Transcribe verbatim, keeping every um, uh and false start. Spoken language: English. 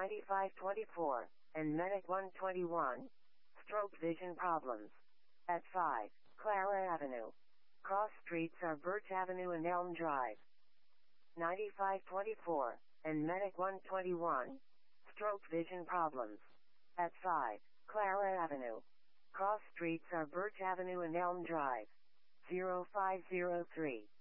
ninety-five twenty-four, and Medic one twenty-one. Stroke vision problems. At five, Clara Avenue. Cross streets are Birch Avenue and Elm Drive. ninety-five twenty-four, and Medic one twenty-one. Stroke vision problems. At five, Clara Avenue. Cross streets are Birch Avenue and Elm Drive. zero five zero three.